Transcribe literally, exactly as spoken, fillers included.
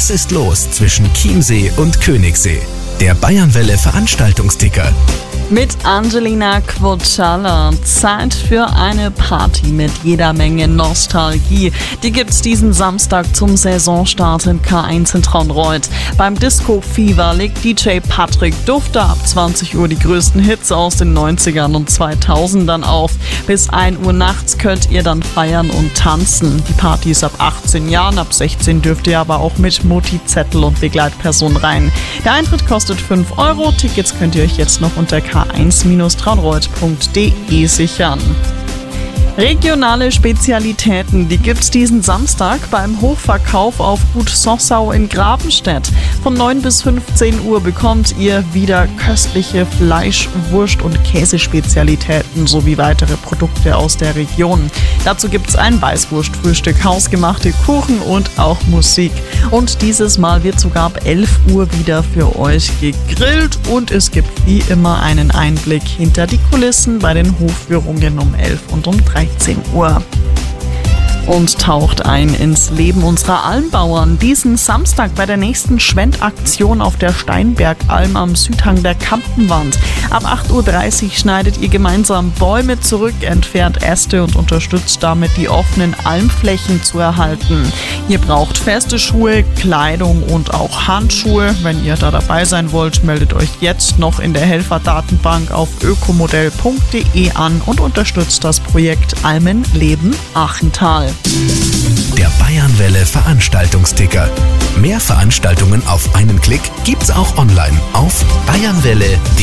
Was ist los zwischen Chiemsee und Königssee? Der Bayernwelle Veranstaltungsticker. Mit Angelina Quoccialla. Zeit für eine Party mit jeder Menge Nostalgie. Die gibt's diesen Samstag zum Saisonstart im K eins in Traunreut. Beim Disco Fever legt D J Patrick Dufter ab zwanzig Uhr die größten Hits aus den neunzigern und zweitausendern auf. Bis ein Uhr nachts könnt ihr dann feiern und tanzen. Die Party ist ab achtzehn Jahren, ab sechzehn dürft ihr aber auch mit Mutti, Zettel und Begleitperson rein. Der Eintritt kostet fünf Euro. Tickets könnt ihr euch jetzt noch unter k eins traunreut punkt de sichern. Regionale Spezialitäten, die gibt's diesen Samstag beim Hochverkauf auf Gut Sossau in Grabenstedt. Von neun bis fünfzehn Uhr bekommt ihr wieder köstliche Fleisch-, Wurst- und Käsespezialitäten sowie weitere Produkte aus der Region. Dazu gibt's ein Weißwurstfrühstück, hausgemachte Kuchen und auch Musik. Und dieses Mal wird sogar ab elf Uhr wieder für euch gegrillt und es gibt wie immer einen Einblick hinter die Kulissen bei den Hofführungen um elf und um dreizehn Uhr. Und taucht ein ins Leben unserer Almbauern. Diesen Samstag bei der nächsten Schwendaktion auf der Steinbergalm am Südhang der Kampenwand. Ab acht Uhr dreißig schneidet ihr gemeinsam Bäume zurück, entfernt Äste und unterstützt damit die offenen Almflächen zu erhalten. Ihr braucht feste Schuhe, Kleidung und auch Handschuhe. Wenn ihr da dabei sein wollt, meldet euch jetzt noch in der Helferdatenbank auf ökomodell punkt de an und unterstützt das Projekt Almen leben Achental. Der Bayernwelle Veranstaltungsticker. Mehr Veranstaltungen auf einen Klick gibt's auch online auf bayernwelle punkt de.